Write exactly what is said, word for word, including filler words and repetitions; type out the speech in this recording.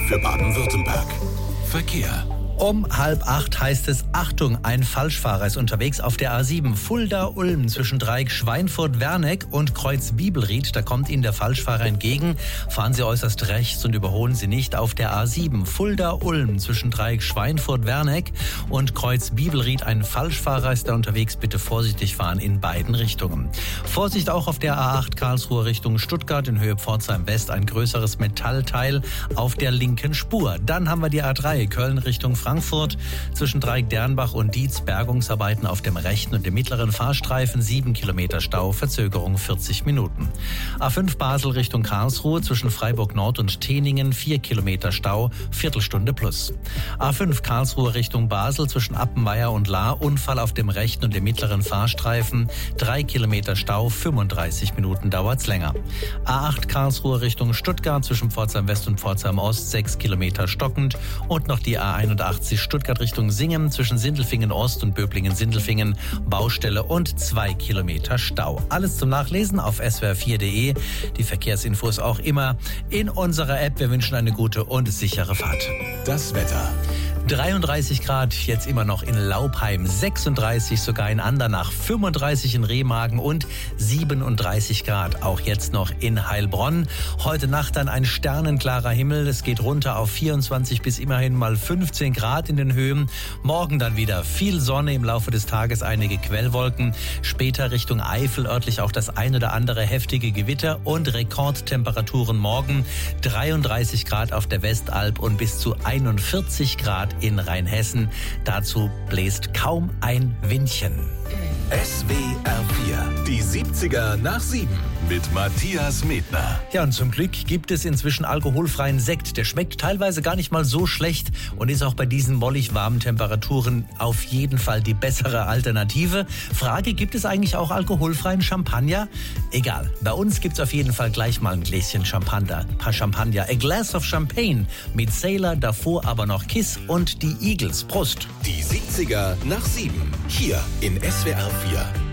für Baden-Württemberg. Verkehr. Um halb acht heißt es, Achtung, ein Falschfahrer ist unterwegs auf der A sieben Fulda-Ulm zwischen Dreieck Schweinfurt-Werneck und Kreuz Bibelried. Da kommt Ihnen der Falschfahrer entgegen. Fahren Sie äußerst rechts und überholen Sie nicht auf der A sieben Fulda-Ulm zwischen Dreieck Schweinfurt-Werneck und Kreuz Bibelried. Ein Falschfahrer ist da unterwegs. Bitte vorsichtig fahren in beiden Richtungen. Vorsicht auch auf der A acht Karlsruhe Richtung Stuttgart in Höhe Pforzheim West. Ein größeres Metallteil auf der linken Spur. Dann haben wir die A drei Köln Richtung Frankfurt zwischen Dreieck Dernbach und Dietz, Bergungsarbeiten auf dem rechten und dem mittleren Fahrstreifen, sieben Kilometer Stau, Verzögerung vierzig Minuten. A fünf Basel Richtung Karlsruhe zwischen Freiburg Nord und Teningen, vier Kilometer Stau, Viertelstunde plus. A fünf Karlsruhe Richtung Basel zwischen Appenweier und Lahr, Unfall auf dem rechten und dem mittleren Fahrstreifen, drei Kilometer Stau, fünfunddreißig Minuten dauert's länger. A acht Karlsruhe Richtung Stuttgart zwischen Pforzheim West und Pforzheim Ost, sechs Kilometer stockend und noch die A einundachtzig Stuttgart Richtung Singen zwischen Sindelfingen Ost und Böblingen-Sindelfingen, Baustelle und zwei Kilometer Stau. Alles zum Nachlesen auf s w r vier punkt d e. Die Verkehrsinfos auch immer in unserer App. Wir wünschen eine gute und sichere Fahrt. Das Wetter. dreiunddreißig Grad jetzt immer noch in Laubheim, sechsunddreißig sogar in Andernach, fünfunddreißig in Remagen und siebenunddreißig Grad auch jetzt noch in Heilbronn. Heute Nacht dann ein sternenklarer Himmel. Es geht runter auf vierundzwanzig bis immerhin mal fünfzehn Grad in den Höhen. Morgen dann wieder viel Sonne, im Laufe des Tages einige Quellwolken. Später Richtung Eifel örtlich auch das ein oder andere heftige Gewitter und Rekordtemperaturen morgen. dreiunddreißig Grad auf der Westalb und bis zu einundvierzig Grad in Rheinhessen. Dazu bläst kaum ein Windchen. S W R vier, die siebziger nach sieben mit Matthias Medner. Ja, und zum Glück gibt es inzwischen alkoholfreien Sekt. Der schmeckt teilweise gar nicht mal so schlecht und ist auch bei diesen mollig warmen Temperaturen auf jeden Fall die bessere Alternative. Frage, gibt es eigentlich auch alkoholfreien Champagner? Egal, bei uns gibt's auf jeden Fall gleich mal ein Gläschen Champagner. Ein paar Champagner. A Glass of Champagne mit Sailor, davor aber noch Kiss und die Eagles. Prost! Die siebziger nach sieben, hier in S W R vier.